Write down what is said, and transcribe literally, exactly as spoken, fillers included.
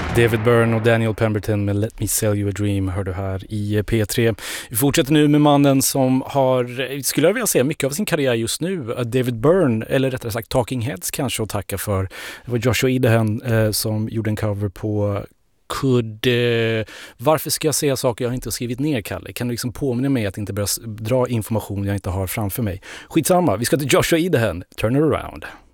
David Byrne och Daniel Pemberton med Let Me Sell You A Dream hör du här i P tre. Vi fortsätter nu med mannen som har, skulle jag vilja säga, mycket av sin karriär just nu. David Byrne, eller rättare sagt Talking Heads kanske, att tacka för. Det var Joshua Idehen eh, som gjorde en cover på Could, eh, varför ska jag säga saker jag inte har skrivit ner, Kalle? Kan du liksom påminna mig att inte börja dra information jag inte har framför mig? Skitsamma, vi ska till Joshua Idehen, Turn It Around.